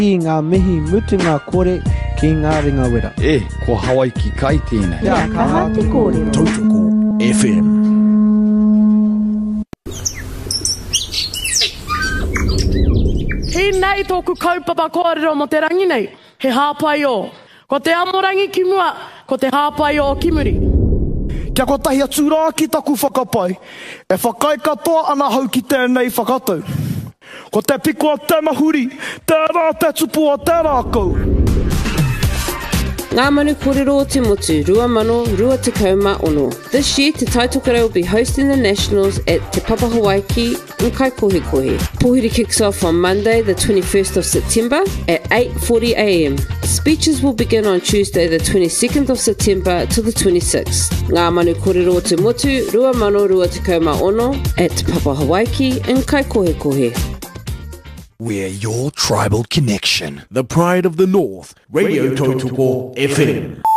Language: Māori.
I ngā mihi mutunga kore ki ngā ringa wera. Ko Hawaii ki kai tēnei. Ka hati kōrero. Tautoko FM. He nei tōku kaupapa kōrero mo te rangi nei. He hāpai o. Ko te amorangi ki mua, ko te hāpai o ki muri. Kia kotahi atu rā ki taku whakapai. E whakai katoa ana hau ki tēnei whakatau. Ko te piko a te mahuri, tērā te tupu o tērā kou. Ngā manu kōrero o te motu, rua mano, rua te kauma ono. This year, Te Taitokerau will be hosting the Nationals at Te Papa Hawaiki in Kaikohekohe. Pohiri kicks off on Monday, the 21st of September at 8:40 a.m. Speeches will begin on Tuesday, the 22nd of September to the 26th. Ngā manu kōrero o te motu, rua mano, rua te kauma ono at Te Papa Hawaiki in Kaikohekohe. We're your tribal connection. The pride of the North. Radio Tautoko FM.